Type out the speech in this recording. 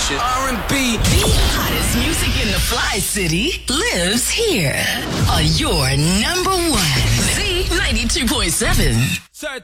shit. R&B. The hottest music in the Fly City lives here on your number one Z92.7.